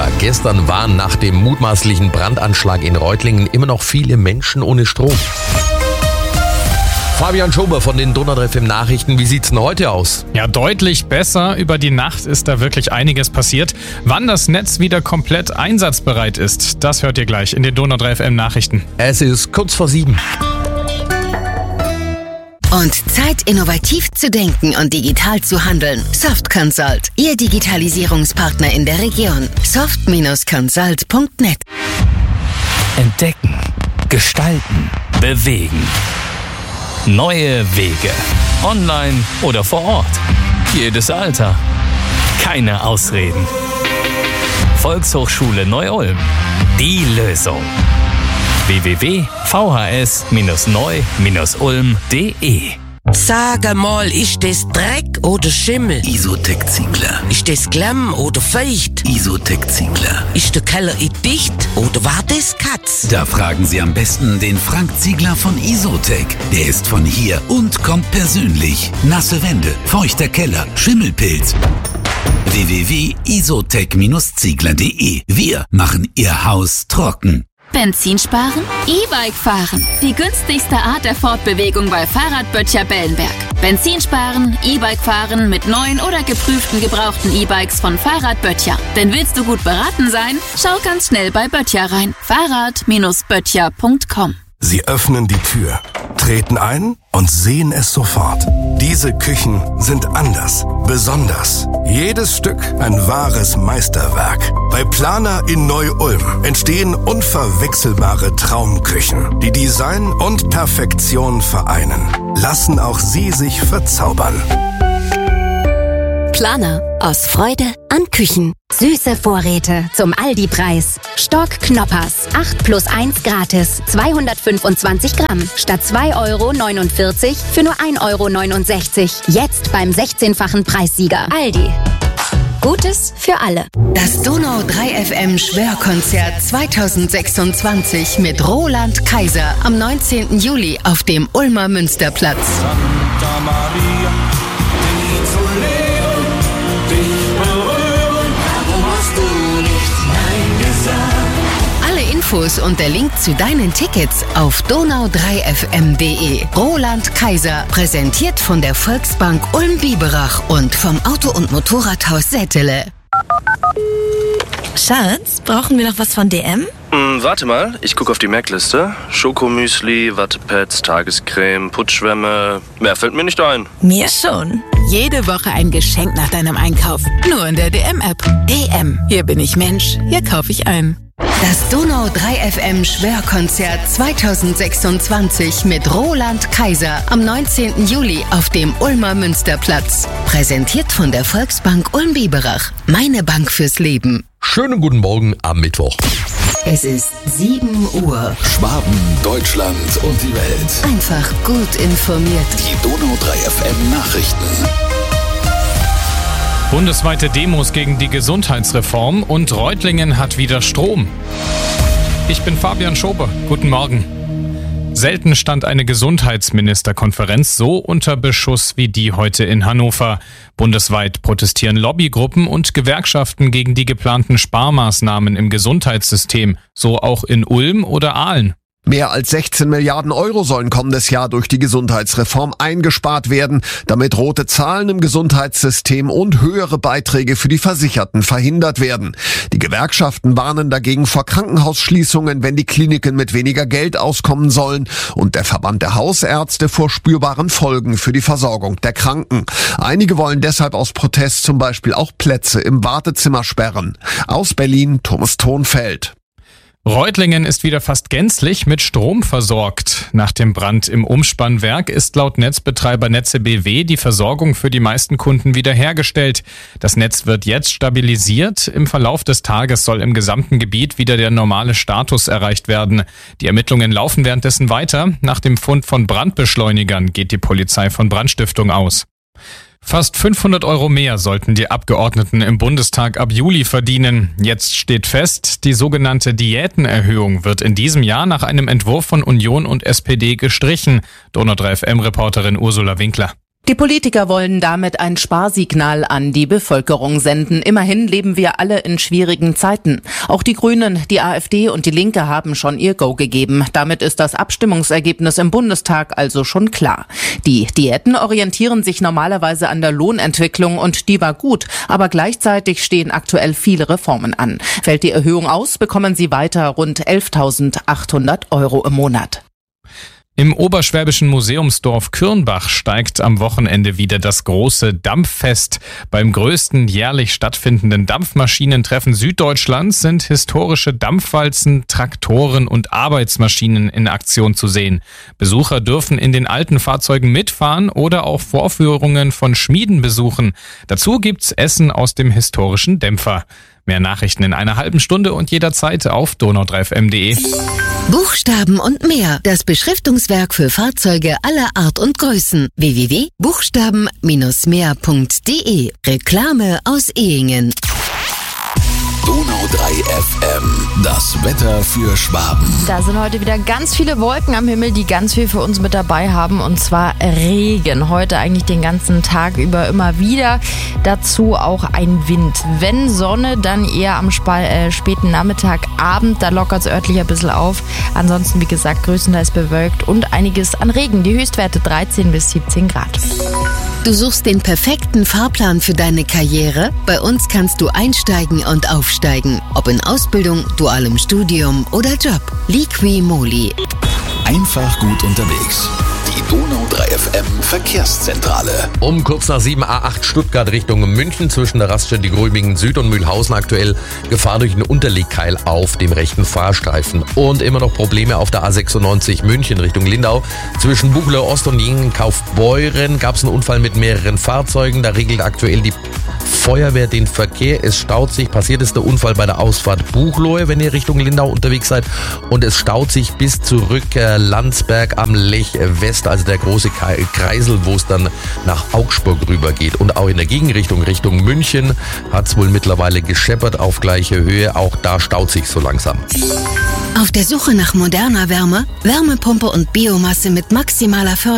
gestern waren nach dem mutmaßlichen Brandanschlag in Reutlingen immer noch viele Menschen ohne Strom. Fabian Schober von den Donau 3 FM Nachrichten. Wie sieht's denn heute aus? Ja, deutlich besser. Über die Nacht ist da wirklich einiges passiert. Wann das Netz wieder komplett einsatzbereit ist, das hört ihr gleich in den Donau 3 FM Nachrichten. Es ist kurz vor 7. Und Zeit, innovativ zu denken und digital zu handeln. Soft Consult, Ihr Digitalisierungspartner in der Region. soft-consult.net. Entdecken, gestalten, bewegen. Neue Wege. Online oder vor Ort. Jedes Alter. Keine Ausreden. Volkshochschule Neu-Ulm. Die Lösung. www.vhs-neu-ulm.de. Sag mal, ist das Dreck oder Schimmel? Isotec-Ziegler. Ist das Klamm oder feucht? Isotec-Ziegler. Ist der Keller dicht oder war das Katz? Da fragen Sie am besten den Frank Ziegler von Isotec. Der ist von hier und kommt persönlich. Nasse Wände, feuchter Keller, Schimmelpilz. www.isotec-ziegler.de. Wir machen Ihr Haus trocken. Benzin sparen? E-Bike fahren. Die günstigste Art der Fortbewegung bei Fahrradböttcher Bellenberg. Benzin sparen, E-Bike fahren mit neuen oder geprüften gebrauchten E-Bikes von Fahrradböttcher. Denn willst du gut beraten sein? Schau ganz schnell bei Böttcher rein. Fahrrad-böttcher.com. Sie öffnen die Tür, treten ein und sehen es sofort. Diese Küchen sind anders, besonders. Jedes Stück ein wahres Meisterwerk. Bei Planer in Neu-Ulm entstehen unverwechselbare Traumküchen, die Design und Perfektion vereinen. Lassen auch Sie sich verzaubern. Planer. Aus Freude an Küchen. Süße Vorräte zum Aldi-Preis. Stock Knoppers. 8+1 gratis. 225 Gramm. Statt 2,49 € für nur 1,69 €. Jetzt beim 16-fachen Preissieger. Aldi. Gutes für alle. Das Donau 3 FM Schwörkonzert 2026 mit Roland Kaiser am 19. Juli auf dem Ulmer Münsterplatz. Santa Maria, die zu leben, dich berühren, warum hast du nicht Nein gesagt? Alle Infos und der Link zu deinen Tickets auf donau3fm.de. Roland Kaiser, präsentiert von der Volksbank Ulm-Biberach und vom Auto- und Motorradhaus Sättele. Schatz, brauchen wir noch was von DM? Warte mal, ich gucke auf die Merkliste. Schokomüsli, Wattepads, Tagescreme, Putzschwämme. Mehr fällt mir nicht ein. Mir schon. Jede Woche ein Geschenk nach deinem Einkauf. Nur in der DM-App. DM. Hier bin ich Mensch. Hier kaufe ich ein. Das Donau 3 FM Schwörkonzert 2026 mit Roland Kaiser am 19. Juli auf dem Ulmer Münsterplatz. Präsentiert von der Volksbank Ulm-Biberach. Meine Bank fürs Leben. Schönen guten Morgen am Mittwoch. Es ist 7 Uhr. Schwaben, Deutschland und die Welt. Einfach gut informiert. Die Donau 3 FM Nachrichten. Bundesweite Demos gegen die Gesundheitsreform und Reutlingen hat wieder Strom. Ich bin Fabian Schober. Guten Morgen. Selten stand eine Gesundheitsministerkonferenz so unter Beschuss wie die heute in Hannover. Bundesweit protestieren Lobbygruppen und Gewerkschaften gegen die geplanten Sparmaßnahmen im Gesundheitssystem, so auch in Ulm oder Aalen. Mehr als 16 Milliarden Euro sollen kommendes Jahr durch die Gesundheitsreform eingespart werden, damit rote Zahlen im Gesundheitssystem und höhere Beiträge für die Versicherten verhindert werden. Die Gewerkschaften warnen dagegen vor Krankenhausschließungen, wenn die Kliniken mit weniger Geld auskommen sollen, und der Verband der Hausärzte vor spürbaren Folgen für die Versorgung der Kranken. Einige wollen deshalb aus Protest zum Beispiel auch Plätze im Wartezimmer sperren. Aus Berlin, Thomas Thonfeld. Reutlingen ist wieder fast gänzlich mit Strom versorgt. Nach dem Brand im Umspannwerk ist laut Netzbetreiber Netze BW die Versorgung für die meisten Kunden wiederhergestellt. Das Netz wird jetzt stabilisiert. Im Verlauf des Tages soll im gesamten Gebiet wieder der normale Status erreicht werden. Die Ermittlungen laufen währenddessen weiter. Nach dem Fund von Brandbeschleunigern geht die Polizei von Brandstiftung aus. Fast 500 € mehr sollten die Abgeordneten im Bundestag ab Juli verdienen. Jetzt steht fest, die sogenannte Diätenerhöhung wird in diesem Jahr nach einem Entwurf von Union und SPD gestrichen. Donau 3 FM-Reporterin Ursula Winkler. Die Politiker wollen damit ein Sparsignal an die Bevölkerung senden. Immerhin leben wir alle in schwierigen Zeiten. Auch die Grünen, die AfD und die Linke haben schon ihr Go gegeben. Damit ist das Abstimmungsergebnis im Bundestag also schon klar. Die Diäten orientieren sich normalerweise an der Lohnentwicklung und die war gut. Aber gleichzeitig stehen aktuell viele Reformen an. Fällt die Erhöhung aus, bekommen sie weiter rund 11.800 € im Monat. Im oberschwäbischen Museumsdorf Kürnbach steigt am Wochenende wieder das große Dampffest. Beim größten jährlich stattfindenden Dampfmaschinentreffen Süddeutschlands sind historische Dampfwalzen, Traktoren und Arbeitsmaschinen in Aktion zu sehen. Besucher dürfen in den alten Fahrzeugen mitfahren oder auch Vorführungen von Schmieden besuchen. Dazu gibt's Essen aus dem historischen Dämpfer. Mehr Nachrichten in einer halben Stunde und jederzeit auf donau3fm.de. Buchstaben und mehr. Das Beschriftungswerk für Fahrzeuge aller Art und Größen. www.buchstaben-mehr.de. Reklame aus Ehingen. Donau 3 FM. Das Wetter für Schwaben. Da sind heute wieder ganz viele Wolken am Himmel, die ganz viel für uns mit dabei haben. Und zwar Regen. Heute eigentlich den ganzen Tag über immer wieder. Dazu auch ein Wind. Wenn Sonne, dann eher am späten Nachmittag, Abend. Da lockert es örtlich ein bisschen auf. Ansonsten, wie gesagt, größtenteils bewölkt und einiges an Regen. Die Höchstwerte 13 bis 17 Grad. Du suchst den perfekten Fahrplan für deine Karriere? Bei uns kannst du einsteigen und aufsteigen. Ob in Ausbildung, dualem Studium oder Job. Liqui-Moly. Einfach gut unterwegs. Die Donau 3 FM Verkehrszentrale. Um kurz nach 7 A8 Stuttgart Richtung München zwischen der Raststätte Gröbingen Süd und Mühlhausen aktuell Gefahr durch einen Unterlegkeil auf dem rechten Fahrstreifen. Und immer noch Probleme auf der A96 München Richtung Lindau. Zwischen Buchloe Ost und Jingenkaufbeuren gab es einen Unfall mit mehreren Fahrzeugen. Da regelt aktuell die Feuerwehr den Verkehr. Es staut sich. Passiert ist der Unfall bei der Ausfahrt Buchloe, wenn ihr Richtung Lindau unterwegs seid. Und es staut sich bis zurück Landsberg am Lech West, also der große Kreisel, wo es dann nach Augsburg rüber geht. Und auch in der Gegenrichtung, Richtung München, hat es wohl mittlerweile gescheppert auf gleiche Höhe. Auch da staut sich so langsam. Auf der Suche nach moderner Wärme, Wärmepumpe und Biomasse mit maximaler Förderung